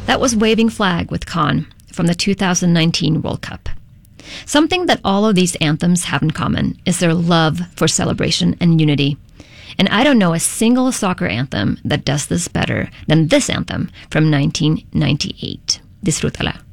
That was Waving Flag with Khan from the 2019 World Cup. Something that all of these anthems have in common is their love for celebration and unity. And I don't know a single soccer anthem that does this better than this anthem from 1998. Disfrútala.